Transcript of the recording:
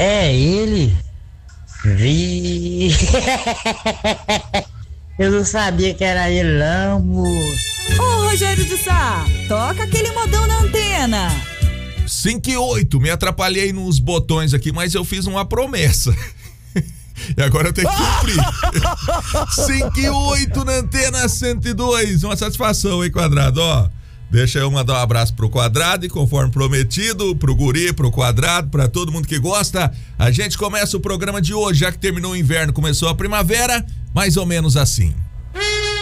É ele? Vi. Eu não sabia que era ele não, moço. Ô, Rogério de Sá, toca aquele modão na antena. 5 e 8, me atrapalhei nos botões aqui, mas eu fiz uma promessa. E agora eu tenho que cumprir. 5 e 8 na antena 102. Uma satisfação, hein, Quadrado? Ó, deixa eu mandar um abraço pro Quadrado e, conforme prometido, pro Guri, pro Quadrado, pra todo mundo que gosta. A gente começa o programa de hoje, já que terminou o inverno, começou a primavera, mais ou menos assim.